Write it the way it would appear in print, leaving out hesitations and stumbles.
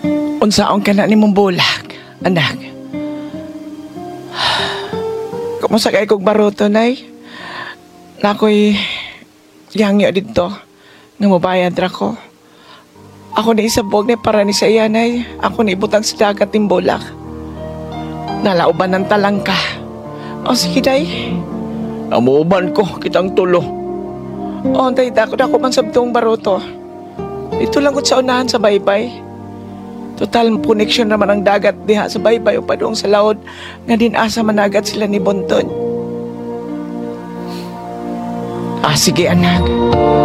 Unsaon ka na ni mong bulag, anak? Kumusta kay kong baruto, nay? Na ako'y yangyo dito nga mabayad ra ko. Ako ni isabog ni para ni sa iyanay. Ako ni ibutang sa dagat ng bulak. Nalauban ng talangka. O sige, day. Namuuban ko, kitang tulo. O, day, dako man sa bitong baruto. Ito lang ko sa unahan sa baybay. Total, connection naman ang dagat diha sa baybay o padung sa laod nga din asa managat sila ni Bonton. Ah, sige, anak.